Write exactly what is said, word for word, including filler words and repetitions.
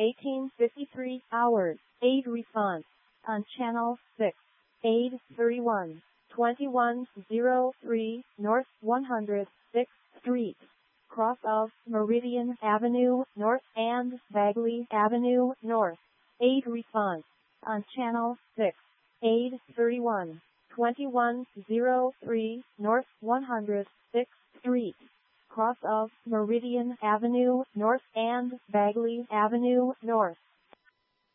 eighteen fifty-three hours, aid response. On channel six, aid thirty-one, twenty-one oh three North one hundred sixth Street, cross of Meridian Avenue North and Bagley Avenue North. Aid response. On channel six, aid thirty-one, twenty-one oh three North one hundred sixth Street, cross of Meridian Avenue North and Bagley Avenue North.